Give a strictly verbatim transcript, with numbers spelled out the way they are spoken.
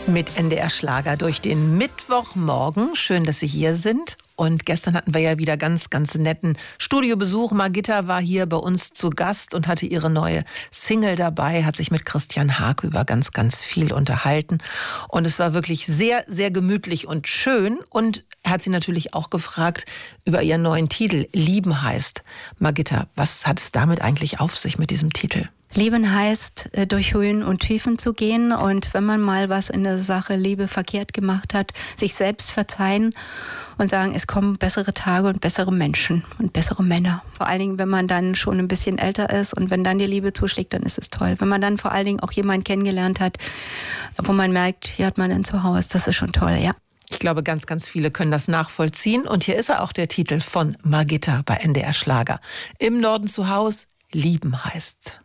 Mit N D R Schlager durch den Mittwochmorgen. Schön, dass Sie hier sind. Und gestern hatten wir ja wieder ganz, ganz netten Studiobesuch. Margitta war hier bei uns zu Gast und hatte ihre neue Single dabei, hat sich mit Christian Hake über ganz, ganz viel unterhalten. Und es war wirklich sehr, sehr gemütlich und schön. Und er hat sie natürlich auch gefragt über ihren neuen Titel, Lieben heißt. Margitta, was hat es damit eigentlich auf sich mit diesem Titel? Lieben heißt, durch Höhen und Tiefen zu gehen, und wenn man mal was in der Sache Liebe verkehrt gemacht hat, sich selbst verzeihen und sagen, es kommen bessere Tage und bessere Menschen und bessere Männer. Vor allen Dingen, wenn man dann schon ein bisschen älter ist und wenn dann die Liebe zuschlägt, dann ist es toll. Wenn man dann vor allen Dingen auch jemanden kennengelernt hat, wo man merkt, hier hat man ein Zuhause, das ist schon toll, ja. Ich glaube, ganz, ganz viele können das nachvollziehen. Und hier ist er auch, der Titel von Margitta bei N D R Schlager. Im Norden zu Haus, Lieben heißt.